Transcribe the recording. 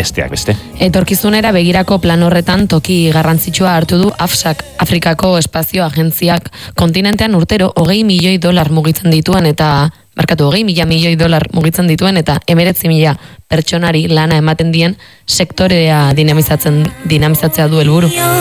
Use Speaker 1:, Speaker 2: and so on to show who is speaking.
Speaker 1: besteak beste.
Speaker 2: Etorkizunera begirako plan horretan toki garrantzitsua hartu du AFSAK, Afrikako Espazio Agentziak, kontinentean urtero 20 milioi dolar mugitzen dituen eta 20.000 milioi dolar mugitzen dituen eta 19.000 pertsonari lana ematen dien sektorea dinamizatzea du helburu.